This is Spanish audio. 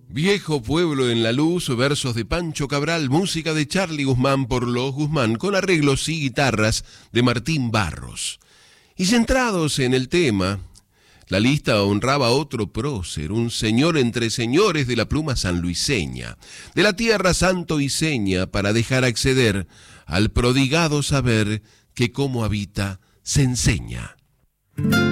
Viejo pueblo en la luz, versos de Pancho Cabral, música de Charly Guzmán por Los Guzmán, con arreglos y guitarras de Martín Barros. Y centrados en el tema, la lista honraba a otro prócer, un señor entre señores de la pluma sanluiseña, de la tierra santo y seña, para dejar acceder al prodigado saber que cómo habita se enseña.